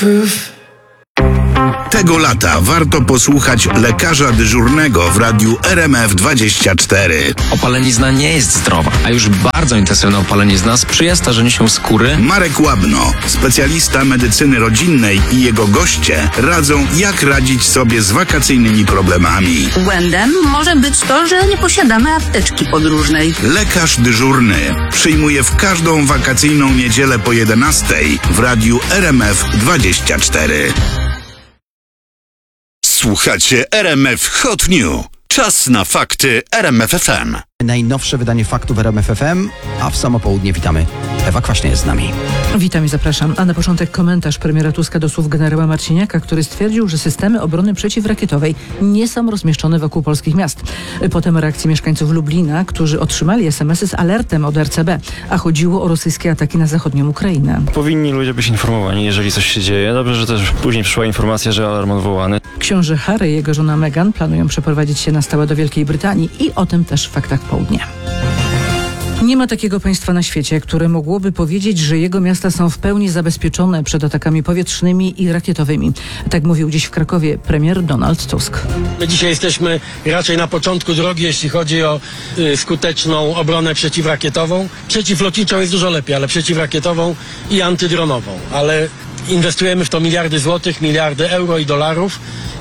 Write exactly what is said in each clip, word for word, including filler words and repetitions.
Tego lata warto posłuchać lekarza dyżurnego w radiu R M F dwadzieścia cztery. Opalenizna nie jest zdrowa, a już bardzo intensywna opalenizna sprzyja starzeniu się skóry. Marek Łabno, specjalista medycyny rodzinnej, i jego goście radzą, jak radzić sobie z wakacyjnymi problemami. Błędem może być to, że nie posiadamy apteczki podróżnej. Lekarz dyżurny przyjmuje w każdą wakacyjną niedzielę po jedenastej w radiu R M F dwadzieścia cztery. Słuchacie R M F Hot New. Czas na fakty R M F F M. Najnowsze wydanie faktów R M F F M, a w samo południe witamy. Ewa Kwaśna jest z nami. Witam i zapraszam. A na początek komentarz premiera Tuska do słów generała Marciniaka, który stwierdził, że systemy obrony przeciwrakietowej nie są rozmieszczone wokół polskich miast. Potem reakcje mieszkańców Lublina, którzy otrzymali es em esy z alertem od R C B, a chodziło o rosyjskie ataki na zachodnią Ukrainę. Powinni ludzie być informowani, jeżeli coś się dzieje. Dobrze, że też później przyszła informacja, że alarm odwołany. Książę Harry i jego żona Meghan planują przeprowadzić się na stałe do Wielkiej Brytanii i o tym też w faktach południa. Nie ma takiego państwa na świecie, które mogłoby powiedzieć, że jego miasta są w pełni zabezpieczone przed atakami powietrznymi i rakietowymi. Tak mówił dziś w Krakowie premier Donald Tusk. My dzisiaj jesteśmy raczej na początku drogi, jeśli chodzi o y, skuteczną obronę przeciwrakietową. Przeciwlotniczą jest dużo lepiej, ale przeciwrakietową i antydronową. Ale inwestujemy w to miliardy złotych, miliardy euro i dolarów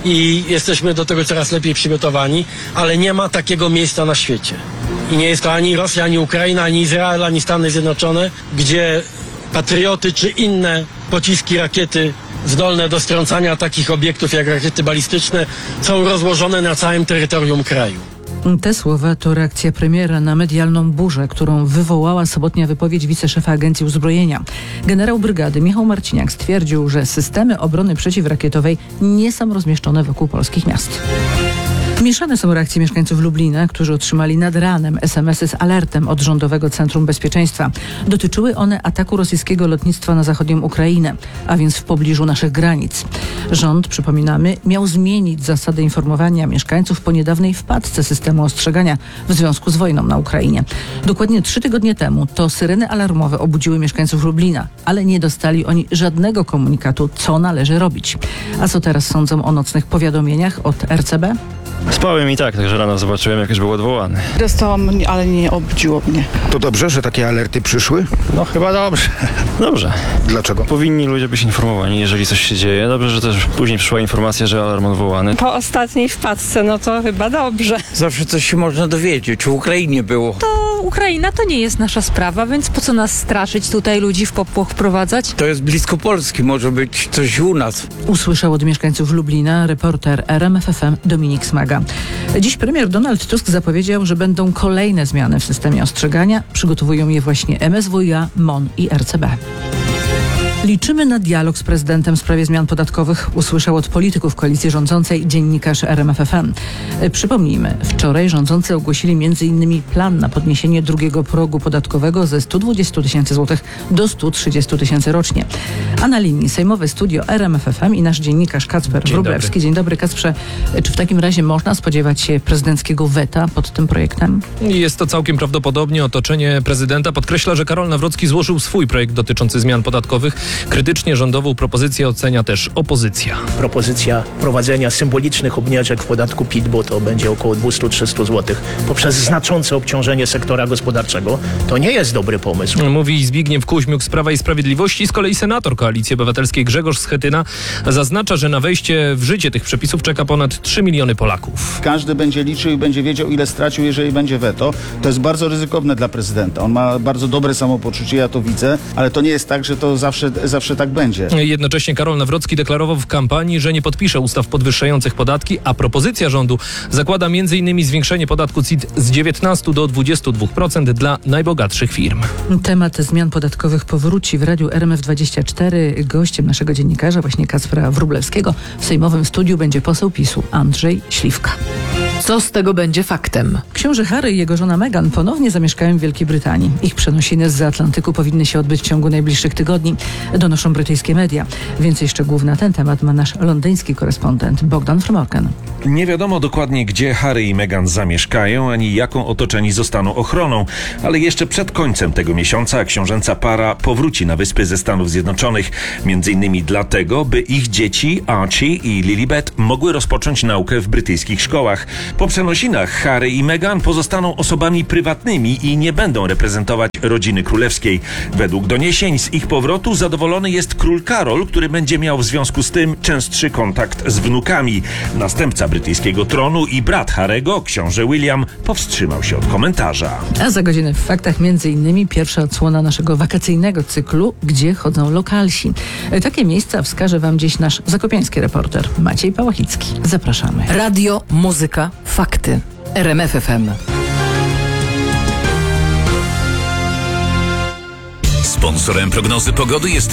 i jesteśmy do tego coraz lepiej przygotowani, ale nie ma takiego miejsca na świecie. I nie jest to ani Rosja, ani Ukraina, ani Izrael, ani Stany Zjednoczone, gdzie patrioty czy inne pociski, rakiety zdolne do strącania takich obiektów jak rakiety balistyczne są rozłożone na całym terytorium kraju. Te słowa to reakcja premiera na medialną burzę, którą wywołała sobotnia wypowiedź wiceszefa Agencji Uzbrojenia. Generał brygady Michał Marciniak stwierdził, że systemy obrony przeciwrakietowej nie są rozmieszczone wokół polskich miast. Mieszane są reakcje mieszkańców Lublina, którzy otrzymali nad ranem es em esy z alertem od Rządowego Centrum Bezpieczeństwa. Dotyczyły one ataku rosyjskiego lotnictwa na zachodnią Ukrainę, a więc w pobliżu naszych granic. Rząd, przypominamy, miał zmienić zasady informowania mieszkańców po niedawnej wpadce systemu ostrzegania w związku z wojną na Ukrainie. Dokładnie trzy tygodnie temu to syreny alarmowe obudziły mieszkańców Lublina, ale nie dostali oni żadnego komunikatu, co należy robić. A co teraz sądzą o nocnych powiadomieniach od R C B? Spałem i tak, także rano zobaczyłem, jak już był odwołany. Dostałam, ale nie obudziło mnie. To dobrze, że takie alerty przyszły? No chyba dobrze. Dobrze. Dlaczego? Powinni ludzie być informowani, jeżeli coś się dzieje. Dobrze, że też później przyszła informacja, że alarm odwołany. Po ostatniej wpadce, no to chyba dobrze. Zawsze coś się można dowiedzieć. W Ukrainie było. To Ukraina to nie jest nasza sprawa, więc po co nas straszyć, tutaj ludzi w popłoch wprowadzać? To jest blisko Polski, może być coś u nas. Usłyszał od mieszkańców Lublina reporter R M F F M Dominik Smaga. Dziś premier Donald Tusk zapowiedział, że będą kolejne zmiany w systemie ostrzegania. Przygotowują je właśnie M S W iA, M O N i R C B. Liczymy na dialog z prezydentem w sprawie zmian podatkowych, usłyszał od polityków koalicji rządzącej dziennikarz R M F F M. Przypomnijmy, wczoraj rządzący ogłosili między innymi plan na podniesienie drugiego progu podatkowego ze stu dwudziestu tysięcy złotych do stu trzydziestu tysięcy rocznie. A na linii sejmowe studio R M F F M i nasz dziennikarz Kacper Dzień Wróblewski. dobry. Dzień dobry, Kacprze. Czy w takim razie można spodziewać się prezydenckiego weta pod tym projektem? Jest to całkiem prawdopodobnie. Otoczenie prezydenta podkreśla, że Karol Nawrocki złożył swój projekt dotyczący zmian podatkowych. Krytycznie rządową propozycję ocenia też opozycja. Propozycja prowadzenia symbolicznych obniżek w podatku P I T, bo to będzie około dwieście do trzystu złotych, poprzez znaczące obciążenie sektora gospodarczego, to nie jest dobry pomysł. Mówi Zbigniew Kuźmiuk z Prawa i Sprawiedliwości. Z kolei senator Koalicji Obywatelskiej Grzegorz Schetyna zaznacza, że na wejście w życie tych przepisów czeka ponad trzy miliony Polaków. Każdy będzie liczył i będzie wiedział, ile stracił, jeżeli będzie weto. To jest bardzo ryzykowne dla prezydenta. On ma bardzo dobre samopoczucie, ja to widzę, ale to nie jest tak, że to zawsze zawsze tak będzie. Jednocześnie Karol Nawrocki deklarował w kampanii, że nie podpisze ustaw podwyższających podatki, a propozycja rządu zakłada między innymi zwiększenie podatku C I T z dziewiętnastu do dwudziestu dwóch procent dla najbogatszych firm. Temat zmian podatkowych powróci w radiu R M F dwadzieścia cztery. Gościem naszego dziennikarza, właśnie Kacpra Wróblewskiego, w sejmowym studiu będzie poseł PiSu Andrzej Śliwka. Co z tego będzie faktem? Książę Harry i jego żona Meghan ponownie zamieszkają w Wielkiej Brytanii. Ich przenosiny zza Atlantyku powinny się odbyć w ciągu najbliższych tygodni, donoszą brytyjskie media. Więcej szczegółów na ten temat ma nasz londyński korespondent Bogdan Fromorken. Nie wiadomo dokładnie, gdzie Harry i Meghan zamieszkają, ani jaką otoczeni zostaną ochroną, ale jeszcze przed końcem tego miesiąca książęca para powróci na Wyspy ze Stanów Zjednoczonych. Między innymi dlatego, by ich dzieci Archie i Lilibet mogły rozpocząć naukę w brytyjskich szkołach. Po przenosinach Harry i Meghan pozostaną osobami prywatnymi i nie będą reprezentować rodziny królewskiej. Według doniesień z ich powrotu zadowolony jest król Karol, który będzie miał w związku z tym częstszy kontakt z wnukami. Następca brytyjskiego tronu i brat Harry'ego, książę William, powstrzymał się od komentarza. A za godzinę w faktach między innymi pierwsza odsłona naszego wakacyjnego cyklu, gdzie chodzą lokalsi. Takie miejsca wskaże wam dziś nasz zakopiański reporter Maciej Pałachicki. Zapraszamy. Radio, muzyka, fakty. R M F F M. Sponsorem prognozy pogody jest